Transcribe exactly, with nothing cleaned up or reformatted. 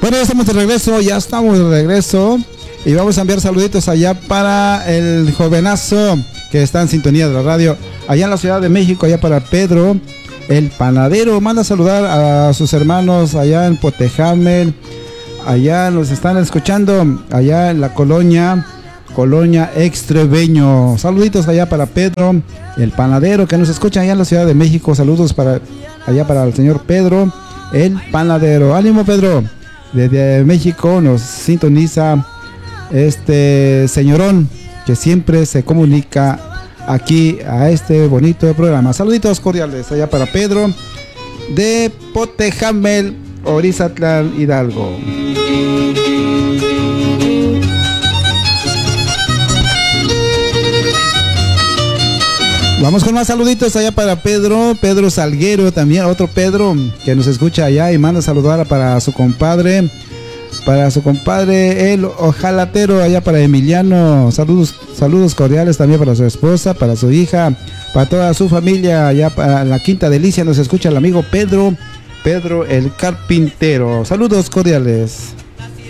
Bueno, ya estamos de regreso, ya estamos de regreso. Y vamos a enviar saluditos allá para el jovenazo que está en sintonía de la radio. Allá en la Ciudad de México, allá para Pedro, el panadero. Manda a saludar a sus hermanos allá en Potejamel. Allá nos están escuchando, allá en la colonia, colonia Extreveño. Saluditos allá para Pedro, el panadero que nos escucha allá en la Ciudad de México. Saludos para allá para el señor Pedro, el panadero. Ánimo, Pedro. Desde México nos sintoniza este señorón que siempre se comunica aquí a este bonito programa. Saluditos cordiales allá para Pedro de Potejamel, Orizatlán, Hidalgo. Vamos con más saluditos allá para Pedro, Pedro Salguero, también otro Pedro que nos escucha allá y manda a saludar para su compadre, para su compadre el ojalatero allá para Emiliano. Saludos, saludos cordiales también para su esposa, para su hija, para toda su familia allá para la Quinta Delicia. Nos escucha el amigo Pedro, Pedro el carpintero. Saludos cordiales.